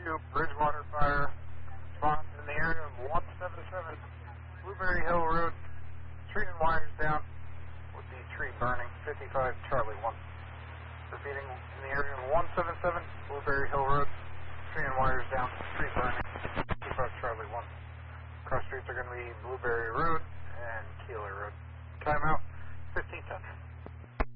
Bridgewater Fire. Response in the area of 177 Blueberry Hill Road. Tree and wires down with the tree burning. 55 Charlie 1. Repeating, in the area of 177 Blueberry Hill Road. Tree and wires down. Tree burning. 55 Charlie 1. Cross streets are going to be Blueberry Road and Keeler Road. Timeout 1510.